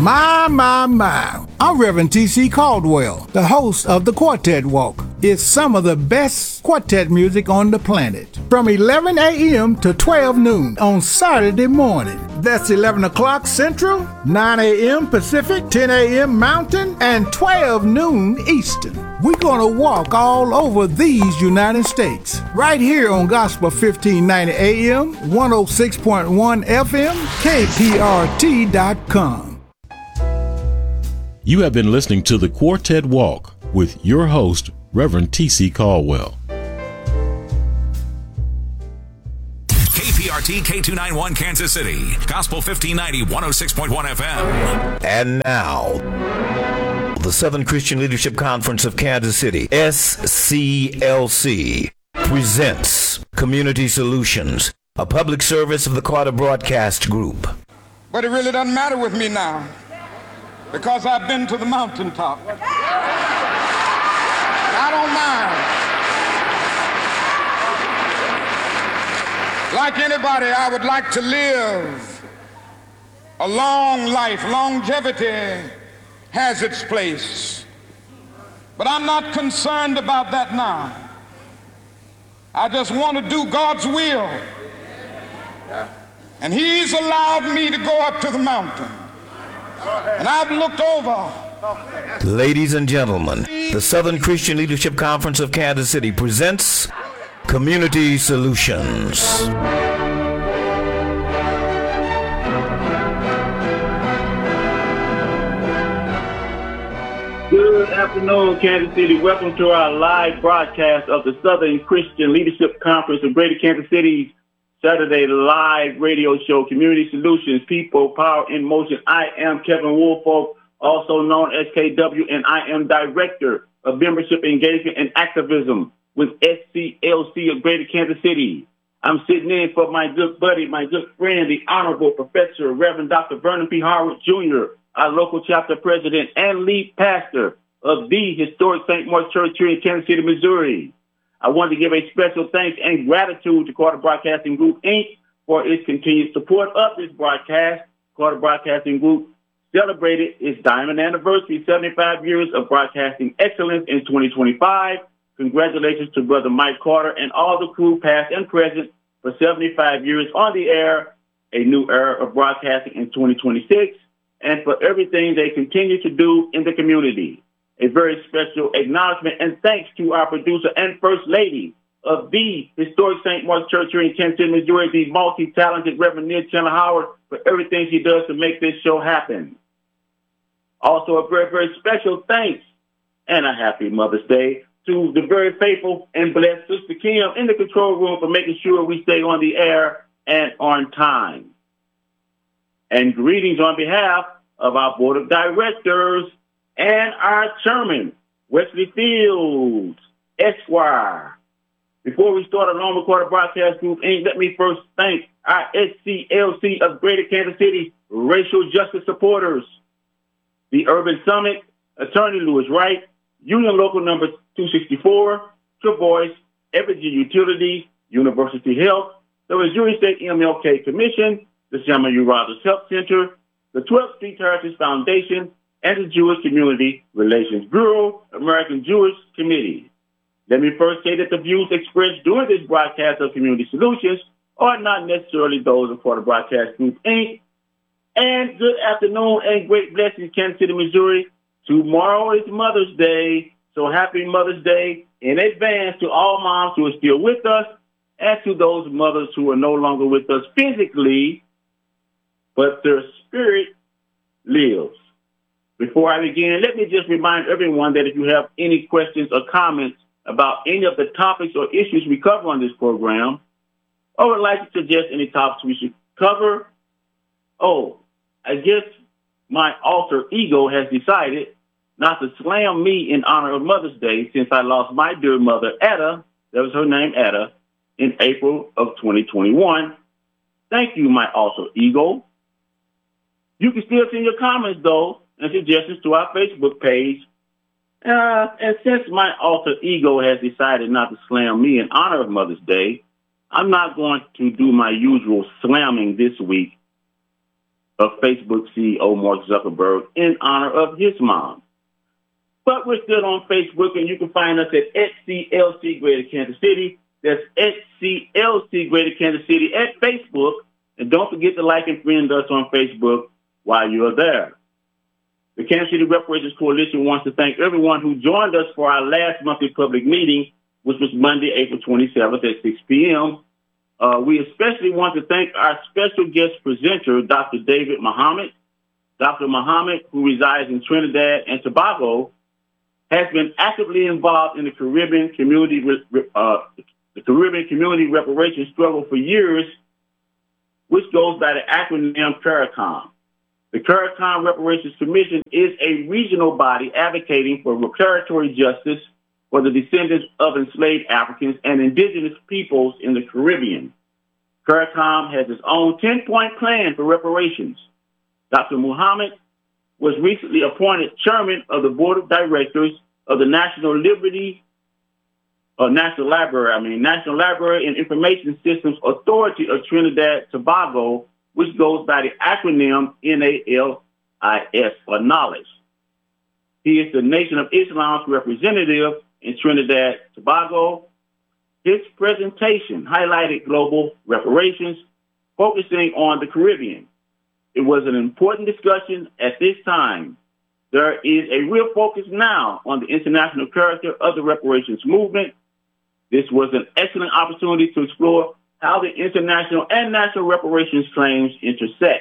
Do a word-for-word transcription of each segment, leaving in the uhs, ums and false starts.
My, my, my. I'm Reverend T C Caldwell, the host of the Quartet Walk. It's some of the best quartet music on the planet. From eleven a.m. to twelve noon on Saturday morning. That's eleven o'clock Central, nine a.m. Pacific, ten a.m. Mountain, and twelve noon Eastern. We're gonna walk all over these United States. Right here on Gospel fifteen ninety A M, one oh six point one F M, K P R T dot com. You have been listening to the Quartet Walk with your host, Reverend T C Caldwell. K P R T K two ninety-one Kansas City, Gospel fifteen ninety, one oh six point one F M. And now, the Southern Christian Leadership Conference of Kansas City, S C L C, presents Community Solutions, a public service of the Carter Broadcast Group. But it really doesn't matter with me now, because I've been to the mountaintop. I don't mind. Like anybody, I would like to live a long life. Longevity has its place. But I'm not concerned about that now. I just want to do God's will. And He's allowed me to go up to the mountain. And I've looked over. Ladies and gentlemen, the Southern Christian Leadership Conference of Kansas City presents Community Solutions. Good afternoon, Kansas City. Welcome to our live broadcast of the Southern Christian Leadership Conference of Greater Kansas City's Saturday live radio show, Community Solutions, People, Power in Motion. I am Kevin Woolfolk, also known as K W, and I am Director of Membership Engagement and Activism with S C L C of Greater Kansas City. I'm sitting in for my good buddy, my good friend, the Honorable Professor Reverend Doctor Vernon P. Harwood Junior, our local chapter president and lead pastor of the historic Saint Mark's Church here in Kansas City, Missouri. I want to give a special thanks and gratitude to Carter Broadcasting Group, Incorporated for its continued support of this broadcast. Carter Broadcasting Group celebrated its diamond anniversary, seventy-five years of broadcasting excellence in twenty twenty-five. Congratulations to Brother Mike Carter and all the crew, past and present, for seventy-five years on the air, a new era of broadcasting in twenty twenty-six, and for everything they continue to do in the community. A very special acknowledgement and thanks to our producer and first lady of the historic Saint Mark's Church here in Kansas City, Missouri, the multi-talented Reverend Nia Chandler Howard, for everything she does to make this show happen. Also, a very, very special thanks and a happy Mother's Day to the very faithful and blessed Sister Kim in the control room for making sure we stay on the air and on time. And greetings on behalf of our board of directors and our chairman, Wesley Fields, Esquire. Before we start a normal Carter Broadcast Group, Incorporated, let me first thank our S C L C of Greater Kansas City racial justice supporters, the Urban Summit, Attorney Lewis Wright, Union Local Number two sixty-four, Travois, Evergy Utilities, University Health, the Missouri State M L K Commission, the Samuel U. Rogers Health Center, the twelfth Street Heritage Foundation, and the Jewish Community Relations Bureau, American Jewish Committee. Let me first say that the views expressed during this broadcast of Community Solutions are not necessarily those of Carter Broadcast Group, Incorporated. And good afternoon and great blessings, Kansas City, Missouri. Tomorrow is Mother's Day, so happy Mother's Day in advance to all moms who are still with us and to those mothers who are no longer with us physically, but their spirit lives. Before I begin, let me just remind everyone that if you have any questions or comments about any of the topics or issues we cover on this program, or would like to suggest any topics we should cover, oh, I guess my alter ego has decided not to slam me in honor of Mother's Day since I lost my dear mother, Etta, that was her name, Etta, in April of twenty twenty-one. Thank you, my alter ego. You can still send your comments, though, and suggestions to our Facebook page. Uh, and since my alter ego has decided not to slam me in honor of Mother's Day, I'm not going to do my usual slamming this week. of Facebook C E O Mark Zuckerberg in honor of his mom. But we're still on Facebook, and you can find us at S C L C Greater Kansas City. That's S C L C Greater Kansas City at Facebook. And don't forget to like and friend us on Facebook while you're there. The Kansas City Reparations Coalition wants to thank everyone who joined us for our last monthly public meeting, which was Monday, April twenty-seventh at six p.m. Uh, we especially want to thank our special guest presenter, Doctor David Muhammad. Doctor Muhammad, who resides in Trinidad and Tobago, has been actively involved in the Caribbean community, uh, the Caribbean community reparations struggle for years, which goes by the acronym CARICOM. The CARICOM Reparations Commission is a regional body advocating for reparatory justice for the descendants of enslaved Africans and indigenous peoples in the Caribbean. CARICOM has its own ten-point plan for reparations. Doctor Muhammad was recently appointed chairman of the board of directors of the National Liberty, or National Library, I mean, National Library and Information Systems Authority of Trinidad Tobago, which goes by the acronym N A L I S, or Knowledge. He is the Nation of Islam's representative in Trinidad Tobago. His presentation highlighted global reparations, focusing on the Caribbean. It was an important discussion at this time. There is a real focus now on the international character of the reparations movement. This was an excellent opportunity to explore how the international and national reparations claims intersect.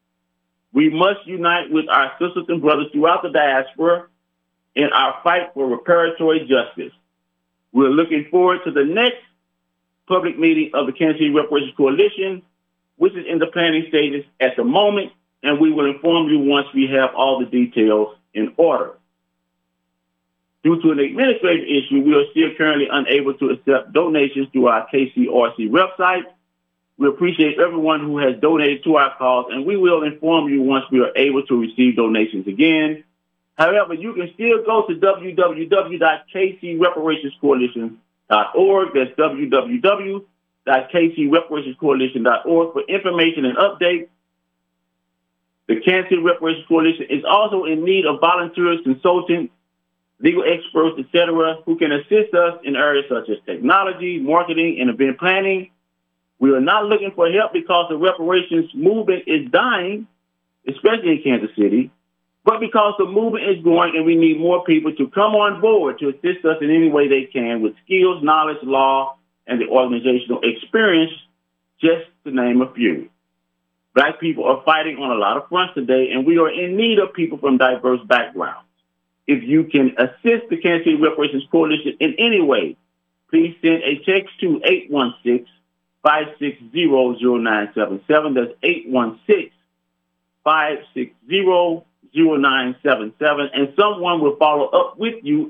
We must unite with our sisters and brothers throughout the diaspora in our fight for reparatory justice. We're looking forward to the next public meeting of the Kansas City Reparations Coalition, which is in the planning stages at the moment, and we will inform you once we have all the details in order. Due to an administrative issue, we are still currently unable to accept donations through our K C R C website. We appreciate everyone who has donated to our cause, and we will inform you once we are able to receive donations again. However, you can still go to w w w dot k c reparations coalition dot org. That's w w w dot k c reparations coalition dot org for information and updates. The Kansas City Reparations Coalition is also in need of volunteers, consultants, legal experts, et cetera, who can assist us in areas such as technology, marketing, and event planning. We are not looking for help because the reparations movement is dying, especially in Kansas City, but because the movement is growing and we need more people to come on board to assist us in any way they can with skills, knowledge, law, and the organizational experience, just to name a few. Black people are fighting on a lot of fronts today, and we are in need of people from diverse backgrounds. If you can assist the Kansas City Reparations Coalition in any way, please send a text to eight one six, five six zero, zero nine seven seven. That's eight one six, five six zero, zero nine seven seven, and someone will follow up with you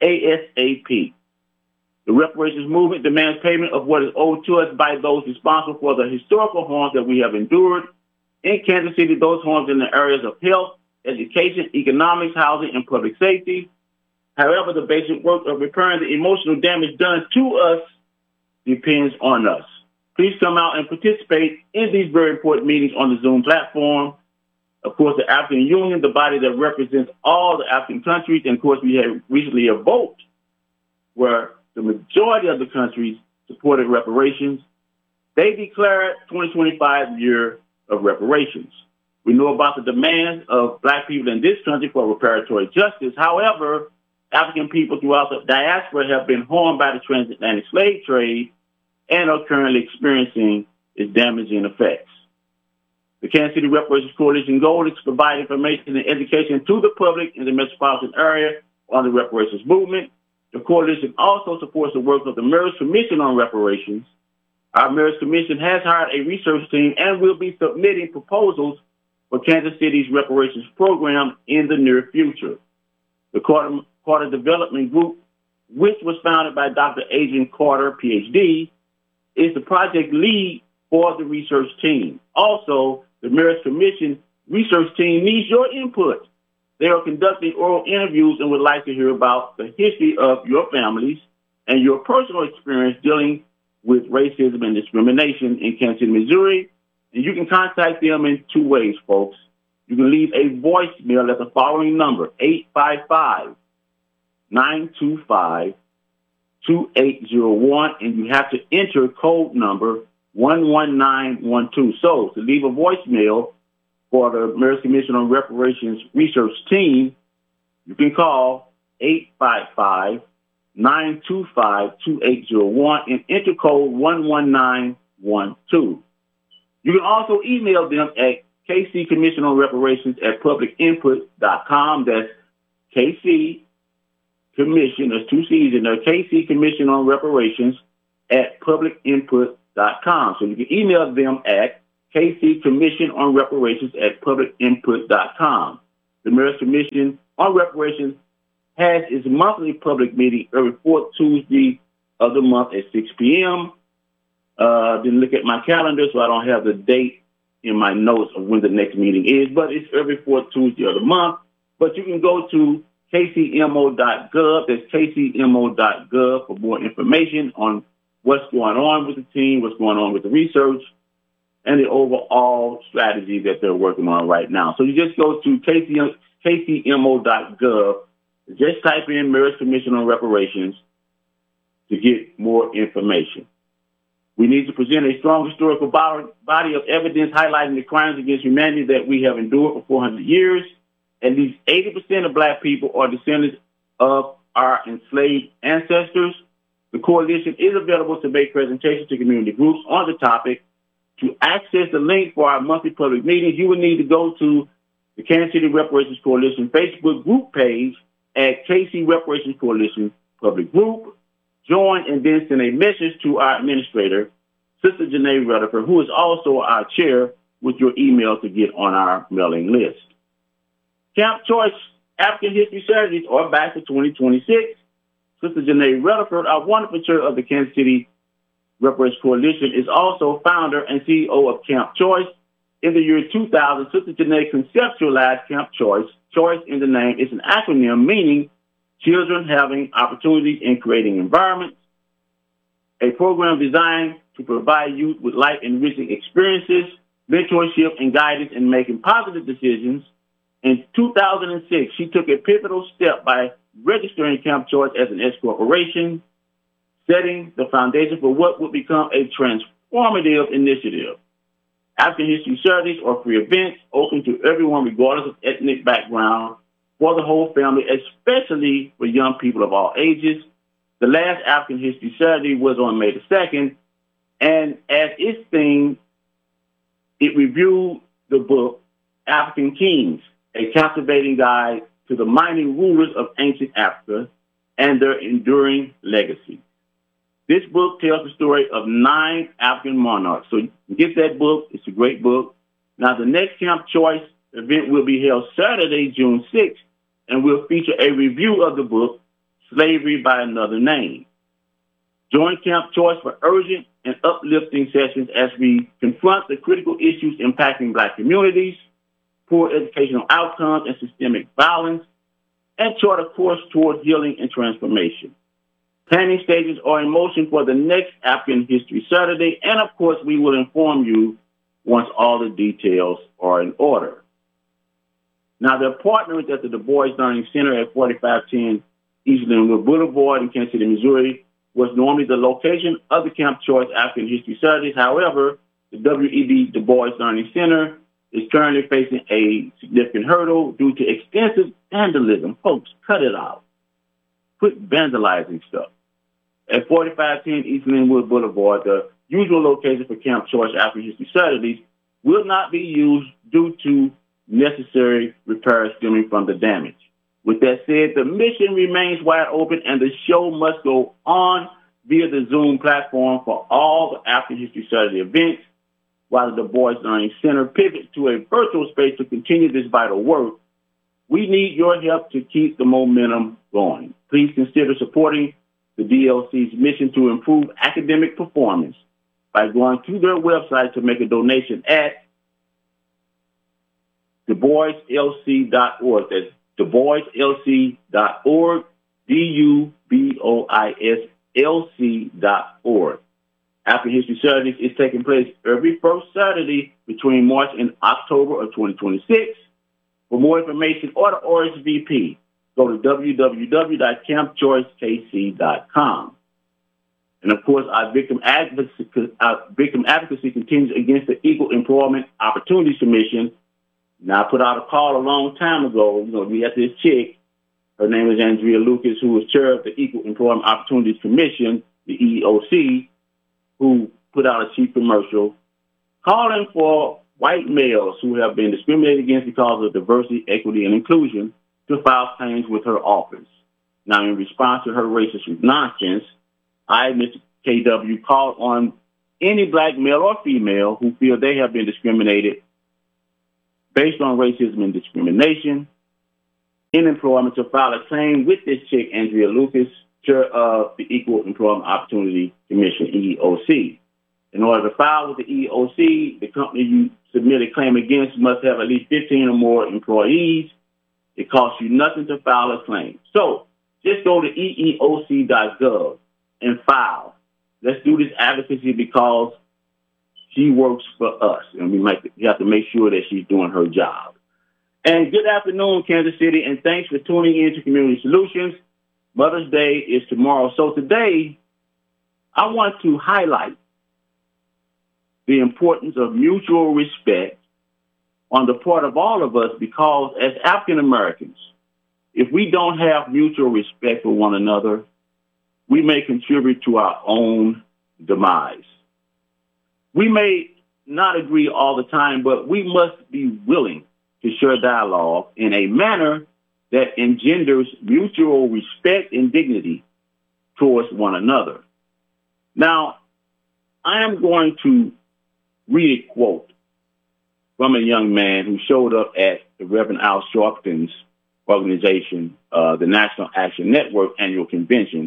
ASAP. The reparations movement demands payment of what is owed to us by those responsible for the historical harms that we have endured. In Kansas City, those harms in the areas of health, education, economics, housing, and public safety. However, the basic work of repairing the emotional damage done to us depends on us. Please come out and participate in these very important meetings on the Zoom platform. Of course, the African Union, the body that represents all the African countries, and of course, we had recently a vote where the majority of the countries supported reparations. They declared twenty twenty-five year of reparations. We know about the demands of Black people in this country for reparatory justice. However, African people throughout the diaspora have been harmed by the transatlantic slave trade and are currently experiencing its damaging effects. The Kansas City Reparations Coalition goal is to provide information and education to the public in the metropolitan area on the reparations movement. The coalition also supports the work of the Marriage Commission on Reparations. Our Marriage Commission has hired a research team and will be submitting proposals for Kansas City's reparations program in the near future. The Carter, Carter Development Group, which was founded by Doctor Adrian Carter, P H D, is the project lead for the research team. Also, the Marriage Commission research team needs your input. They are conducting oral interviews and would like to hear about the history of your families and your personal experience dealing with racism and discrimination in Kansas City, Missouri, And you can contact them in two ways, folks. You can leave a voicemail at the following number, eight five five, nine two five, two eight zero one, and you have to enter code number one one nine one two. So to leave a voicemail for the American Commission on Reparations Research Team, you can call eight five five, nine two five, two eight zero one and enter code one one nine one two. You can also email them at K C Commission on Reparations at public input dot com. That's K C Commission, there's two C's in there, K C Commission on Reparations at public input dot com. So you can email them at K C Commission on Reparations at public input dot com. The American Commission on Reparations has its monthly public meeting every fourth Tuesday of the month at six p.m. Uh, didn't look at my calendar, so I don't have the date in my notes of when the next meeting is, but it's every fourth Tuesday of the month. But you can go to K C M O dot gov. That's K C M O dot gov for more information on what's going on with the team, what's going on with the research, and the overall strategy that they're working on right now. So you just go to K C M O dot gov, just type in American Commission on Reparations to get more information. We need to present a strong historical body of evidence highlighting the crimes against humanity that we have endured for four hundred years. At least eighty percent of black people are descendants of our enslaved ancestors. The coalition is available to make presentations to community groups on the topic. To access the link for our monthly public meetings, you will need to go to the Kansas City Reparations Coalition Facebook group page at K C Reparations Coalition Public Group. Join and then send a message to our administrator, Sister Janae Rutherford, who is also our chair, with your email to get on our mailing list. Camp Choice African History Saturdays are back for twenty twenty-six. Sister Janae Rutherford, our wonderful chair of the Kansas City Reparations Coalition, is also founder and C E O of Camp Choice. In the year two thousand, Sister Janae conceptualized Camp Choice. Choice in the name is an acronym meaning children having opportunities in creating environments, a program designed to provide youth with life-enriching experiences, mentorship, and guidance in making positive decisions. In two thousand six, she took a pivotal step by registering Camp Choice as an S corporation, setting the foundation for what would become a transformative initiative. African History Saturdays are free events open to everyone regardless of ethnic background, for the whole family, especially for young people of all ages. The last African History Saturday was on May the second, and as its theme, it reviewed the book African Kings, a captivating guide to the mighty rulers of ancient Africa and their enduring legacy. This book tells the story of nine African monarchs. So get that book. It's a great book. Now, the next Camp Choice event will be held Saturday, June sixth, and will feature a review of the book, Slavery by Another Name. Join Camp Choice for urgent and uplifting sessions as we confront the critical issues impacting black communities, poor educational outcomes, and systemic violence, and chart a course toward healing and transformation. Planning stages are in motion for the next African History Saturday, and of course, we will inform you once all the details are in order. Now, their partners at the Du Bois Learning Center at forty-five ten East Linwood Boulevard in Kansas City, Missouri, was normally the location of the Camp Choice African History Saturdays. However, the W E B Du Bois Learning Center is currently facing a significant hurdle due to extensive vandalism. Folks, cut it out. Quit vandalizing stuff. At forty-five ten East Linwood Boulevard, the usual location for Camp Choice African History Saturdays will not be used due to necessary repairs stemming from the damage. With that said, the mission remains wide open and the show must go on via the Zoom platform for all the African History Saturday events, while the Du Bois Learning Center pivots to a virtual space to continue this vital work. We need your help to keep the momentum going. Please consider supporting the D L C's mission to improve academic performance by going to their website to make a donation at Du Bois L C dot org. That's Du Bois L C dot org, D U B O I S L C dot org. After History Saturdays is taking place every first Saturday between March and October of twenty twenty-six. For more information or to R S V P, go to w w w dot camp choice k c dot com. And of course, our victim advocacy, our victim advocacy continues against the Equal Employment Opportunities Commission. Now, I put out a call a long time ago. You know, we had this chick. Her name is Andrea Lucas, who was chair of the Equal Employment Opportunities Commission, the E E O C, who put out a cheap commercial calling for white males who have been discriminated against because of diversity, equity, and inclusion to file claims with her office. Now, in response to her racist nonsense, I, Mister K W, called on any black male or female who feel they have been discriminated based on racism and discrimination in employment to file a claim with this chick, Andrea Lucas, chair of the Equal Employment Opportunity Commission, E E O C. In order to file with the E E O C, the company you submit a claim against must have at least fifteen or more employees. It costs you nothing to file a claim. So just go to E E O C dot gov and file. Let's do this advocacy because she works for us, and we might we have to make sure that she's doing her job. And good afternoon, Kansas City, and thanks for tuning in to Community Solutions. Mother's Day is tomorrow. So today, I want to highlight the importance of mutual respect on the part of all of us, because as African Americans, if we don't have mutual respect for one another, we may contribute to our own demise. We may not agree all the time, but we must be willing to share dialogue in a manner that engenders mutual respect and dignity towards one another. Now, I am going to read a quote from a young man who showed up at the Reverend Al Sharpton's organization, uh, the National Action Network annual convention,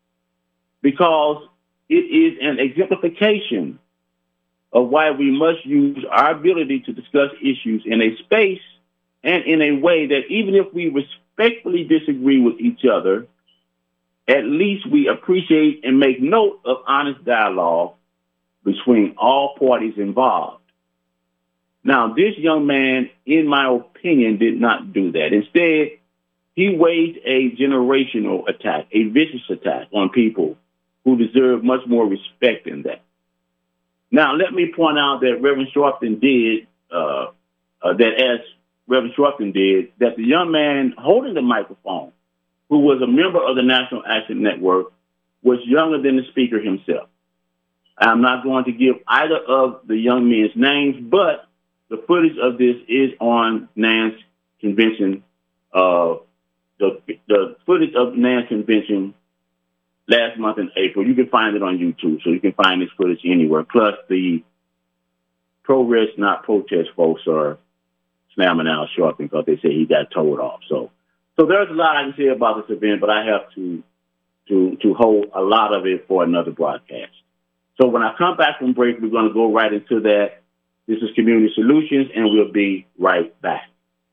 because it is an exemplification of why we must use our ability to discuss issues in a space and in a way that even if we respectfully disagree with each other, at least we appreciate and make note of honest dialogue between all parties involved. Now, this young man, in my opinion, did not do that. Instead, he waged a generational attack, a vicious attack on people who deserve much more respect than that. Now, let me point out that Reverend Sharpton did, uh, uh, that as Reverend Sharpton did, that the young man holding the microphone, who was a member of the National Action Network, was younger than the speaker himself. I'm not going to give either of the young men's names, but the footage of this is on NAN's convention, uh, the, the footage of NAN's convention last month in April. You can find it on YouTube, so you can find this footage anywhere. Plus, the Progress Not Protest folks are slamming Al Sharpton because they say he got told off. So, so there's a lot I can say about this event, but I have to to to hold a lot of it for another broadcast. So when I come back from break, we're going to go right into that. This is Community Solutions, and we'll be right back.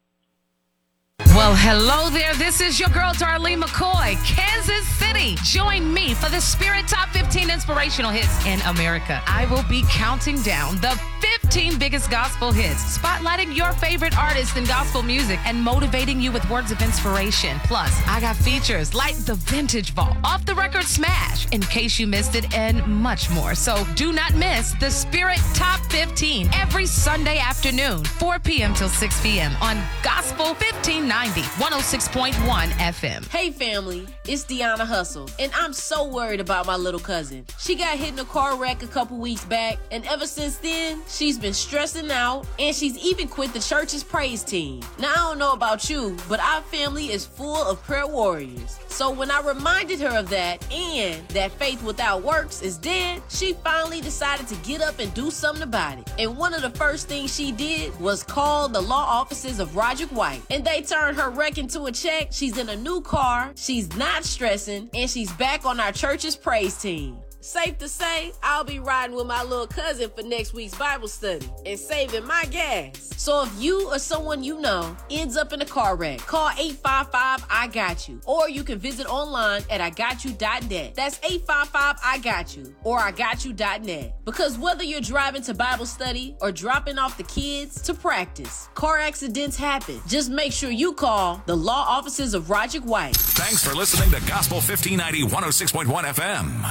Well, hello there. This is your girl, Darlene McCoy, Kansas City. Join me for the Spirit Top fifteen Inspirational Hits in America. I will be counting down the fifteen biggest gospel hits, spotlighting your favorite artists in gospel music and motivating you with words of inspiration. Plus, I got features like the Vintage Vault, Off the Record Smash, In Case You Missed It, and much more. So do not miss the Spirit Top fifteen every Sunday afternoon, four p.m. till six p.m. on Gospel fifteen ninety, one oh six point one F M. Hey family, it's Deanna Hustle, and I'm so worried about my little cousin. She got hit in a car wreck a couple weeks back, and ever since then, she's been stressing out, and she's even quit the church's praise team. Now, I don't know about you, but our family is full of prayer warriors. So when I reminded her of that, and that faith without works is dead, she finally decided to get up and do something about it. And one of the first things she did was call the law offices of Roderick White, and they turned her wreck into a check. She's in a new car, she's not stressing, and she's back on our church's praise team. Safe to say, I'll be riding with my little cousin for next week's Bible study and saving my gas. So if you or someone you know ends up in a car wreck, call eight five five, I got you. Or you can visit online at I got you dot net. That's eight five five, I got you or I got you dot net. Because whether you're driving to Bible study or dropping off the kids to practice, car accidents happen. Just make sure you call the law offices of Roger White. Thanks for listening to Gospel fifteen ninety, one oh six point one F M.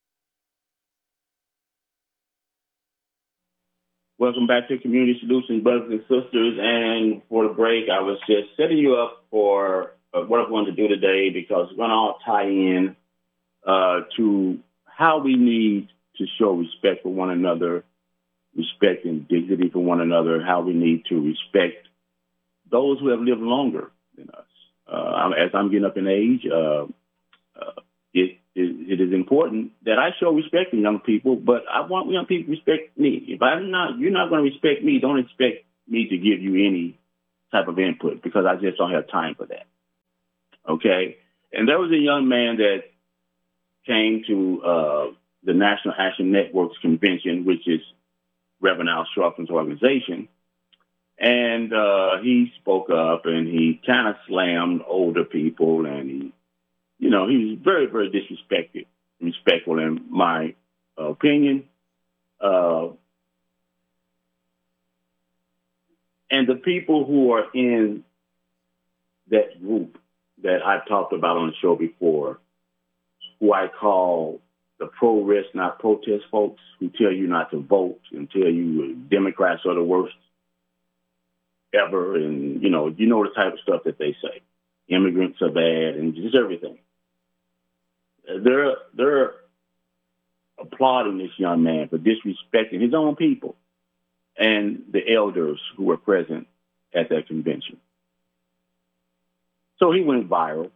Welcome back to Community Solutions, brothers and sisters. And for the break, I was just setting you up for uh, what I wanted to do today, because we're going to all tie in uh, to how we need to show respect for one another, respect and dignity for one another, how we need to respect those who have lived longer than us. Uh, as I'm getting up in age, uh, uh, it, it, it is important that I show respect to young people, but I want young people to respect me. If I'm not, you're not going to respect me, don't expect me to give you any type of input, because I just don't have time for that. Okay? And there was a young man that came to uh, the National Action Network's convention, which is Reverend Al Sharpton's organization. And uh, he spoke up and he kind of slammed older people, and he, you know, he was very, very disrespectful, respectful in my uh, opinion. Uh, and the people who are in that group that I've talked about on the show before, who I call the pro-risk, not protest folks, who tell you not to vote and tell you Democrats are the worst ever, and, you know, you know the type of stuff that they say. Immigrants are bad and just everything. They're, they're applauding this young man for disrespecting his own people and the elders who were present at that convention. So he went viral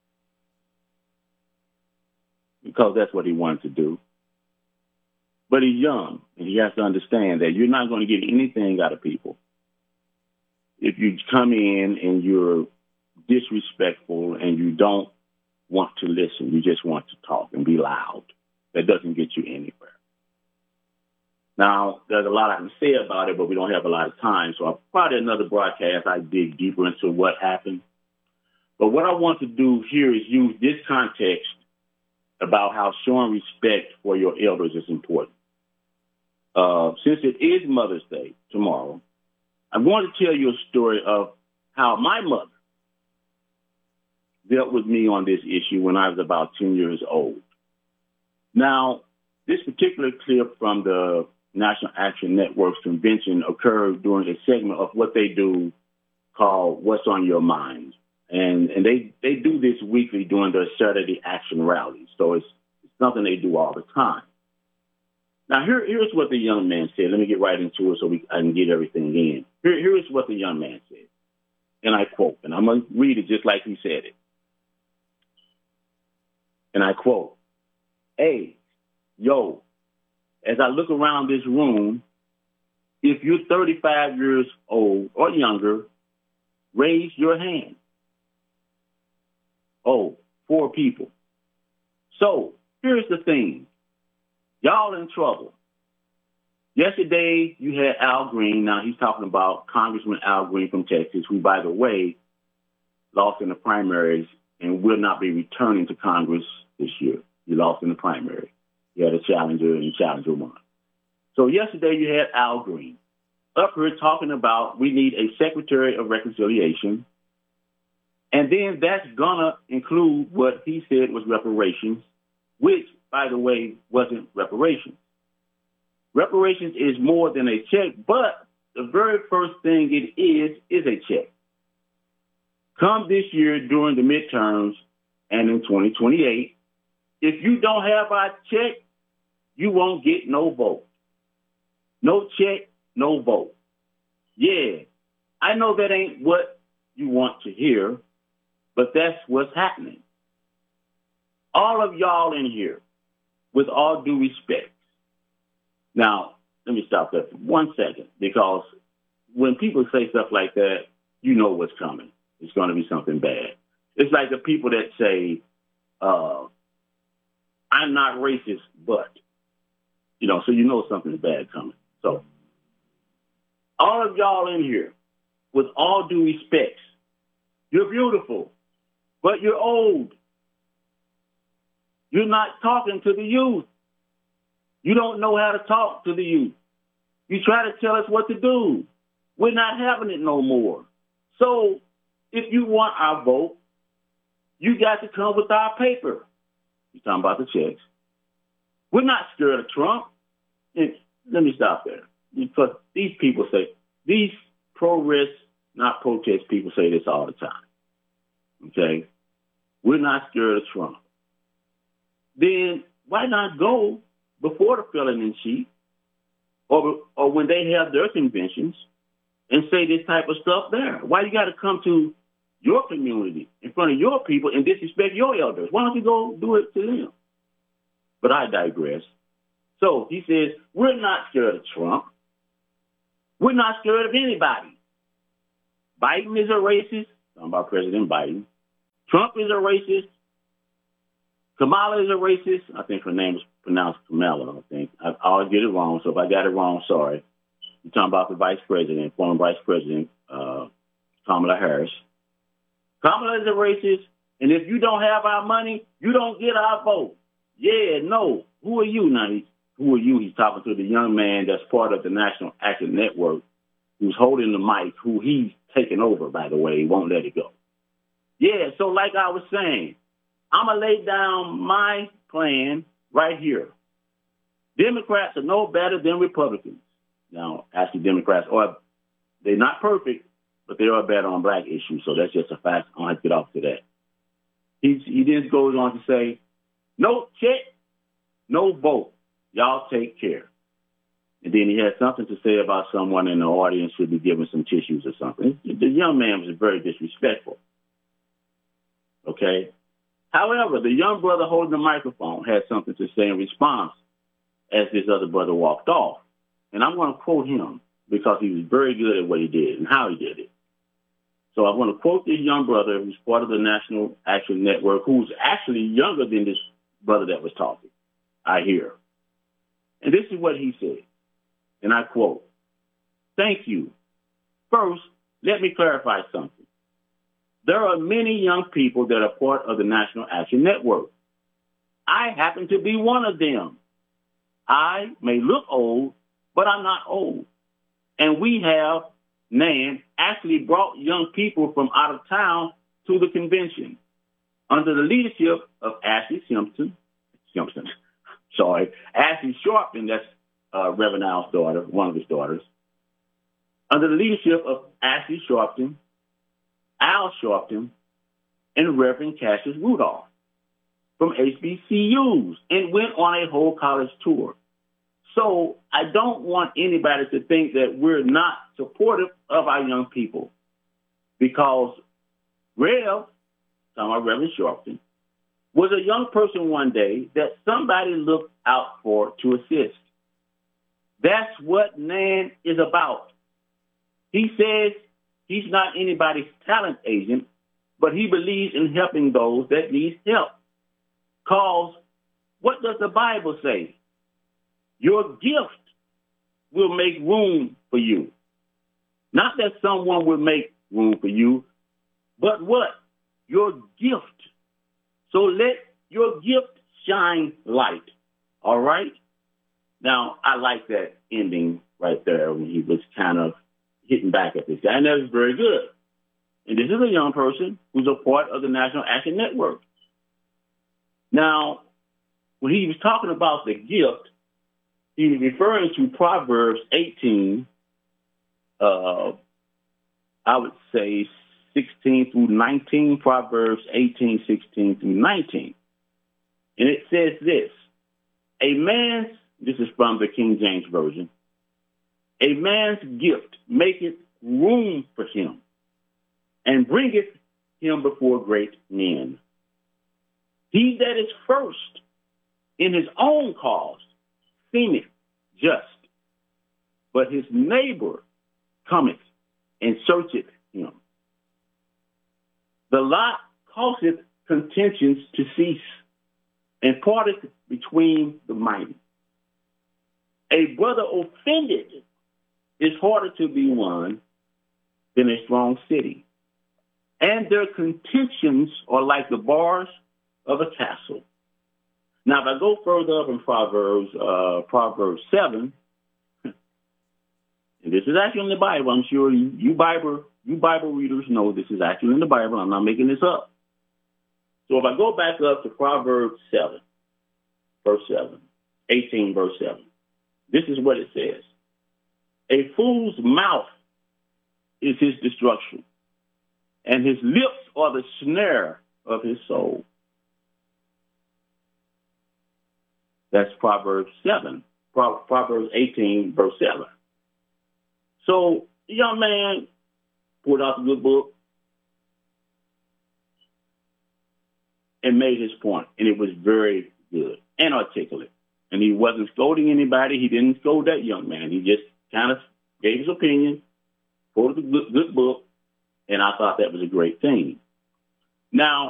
because that's what he wanted to do. But he's young, and he has to understand that you're not going to get anything out of people if you come in and you're disrespectful and you don't want to listen. You just want to talk and be loud. That doesn't get you anywhere. Now, there's a lot I can say about it, but we don't have a lot of time. So I'll probably another broadcast, I dig deeper into what happened. But what I want to do here is use this context about how showing respect for your elders is important. Uh, since it is Mother's Day tomorrow, I want to tell you a story of how my mother dealt with me on this issue when I was about ten years old. Now, this particular clip from the National Action Network's convention occurred during a segment of what they do called What's on Your Mind. And and they, they do this weekly during their Saturday action rallies. So it's, it's something they do all the time. Now, here, here's what the young man said. Let me get right into it so we, I can get everything in. Here, here is what the young man said. And I quote, and I'm going to read it just like he said it. And I quote, "Hey, yo, as I look around this room, if you're thirty-five years old or younger, raise your hand." Oh, four people. So here's the thing. Y'all in trouble. Yesterday, you had Al Green. Now, he's talking about Congressman Al Green from Texas, who, by the way, lost in the primaries and will not be returning to Congress this year. He lost in the primary. He had a challenger, and the challenger won. So yesterday, you had Al Green up here talking about we need a Secretary of Reconciliation. And then that's going to include what he said was reparations, which, by the way, wasn't reparations. Reparations is more than a check, but the very first thing it is is a check. Come this year during the midterms and in twenty twenty-eight, if you don't have our check, you won't get no vote. No check, no vote. Yeah, I know that ain't what you want to hear, but that's what's happening. All of y'all in here, with all due respect. Now, let me stop there for one second, because when people say stuff like that, you know what's coming. It's going to be something bad. It's like the people that say, uh, I'm not racist, but, you know, so you know something's bad coming. So all of y'all in here, with all due respect, you're beautiful, but you're old. You're not talking to the youth. You don't know how to talk to the youth. You try to tell us what to do. We're not having it no more. So if you want our vote, you got to come with our paper. You're talking about the checks. We're not scared of Trump. And let me stop there. Because these people say, these pro-risk, not protest people say this all the time. Okay? We're not scared of Trump. Then why not go before the felon in chief or, or when they have their conventions and say this type of stuff there? Why you got to come to your community in front of your people and disrespect your elders? Why don't you go do it to them? But I digress. So he says, we're not scared of Trump. We're not scared of anybody. Biden is a racist. I'm about President Biden. Trump is a racist. Kamala is a racist. I think her name is pronounced Kamala, I think. I, I always get it wrong, so if I got it wrong, sorry. You're talking about the vice president, former vice president, uh, Kamala Harris. Kamala is a racist, and if you don't have our money, you don't get our vote. Yeah, no. Who are you now? Who are you? He's talking to the young man that's part of the National Action Network who's holding the mic, who he's taken over, by the way. He won't let it go. Yeah, so like I was saying, I'm going to lay down my plan right here. Democrats are no better than Republicans. Now, actually, Democrats are, they're not perfect, but they are better on black issues, so that's just a fact. I don't have to get off to that. He, he then goes on to say, no check, no vote. Y'all take care. And then he had something to say about someone in the audience should be given some tissues or something. The young man was very disrespectful. Okay? However, the young brother holding the microphone had something to say in response as this other brother walked off. And I'm going to quote him because he was very good at what he did and how he did it. So I'm going to quote this young brother who's part of the National Action Network, who's actually younger than this brother that was talking, I hear. And this is what he said, and I quote, "Thank you. First, let me clarify something. There are many young people that are part of the National Action Network. I happen to be one of them. I may look old, but I'm not old. And we have, Nan, actually brought young people from out of town to the convention under the leadership of Ashley Simpson, Simpson, sorry, Ashley Sharpton, that's uh, Reverend Al's daughter, one of his daughters, under the leadership of Ashley Sharpton, Al Sharpton, and Reverend Cassius Rudolph from H B C Us, and went on a whole college tour. So I don't want anybody to think that we're not supportive of our young people, because Rev, talking about Reverend Sharpton, was a young person one day that somebody looked out for to assist. That's what Nan is about. He says he's not anybody's talent agent, but he believes in helping those that need help. Because what does the Bible say? Your gift will make room for you. Not that someone will make room for you, but what? Your gift. So let your gift shine light. All right? Now, I like that ending right there when he was kind of hitting back at this guy. And that was very good. And this is a young person who's a part of the National Action Network. Now, when he was talking about the gift, he was referring to Proverbs eighteen, uh, I would say sixteen through nineteen, Proverbs eighteen, sixteen through nineteen. And it says this, a man's, this is from the King James Version, a man's gift maketh room for him and bringeth him before great men. He that is first in his own cause seemeth just, but his neighbor cometh and searcheth him. The lot causeth contentions to cease, and parted between the mighty. A brother offended is harder to be won than a strong city, and their contentions are like the bars of a castle. Now, if I go further up in Proverbs, uh, Proverbs seven, and this is actually in the Bible. I'm sure you, you Bible you Bible readers know this is actually in the Bible. I'm not making this up. So if I go back up to Proverbs seven, verse seven, eighteen, verse seven, this is what it says. A fool's mouth is his destruction, and his lips are the snare of his soul. That's Proverbs seven, Proverbs eighteen, verse seven. So the young man pulled out the good book and made his point, and it was very good and articulate. And he wasn't scolding anybody. He didn't scold that young man. He just kind of gave his opinion, quoted the good, good book, and I thought that was a great thing. Now,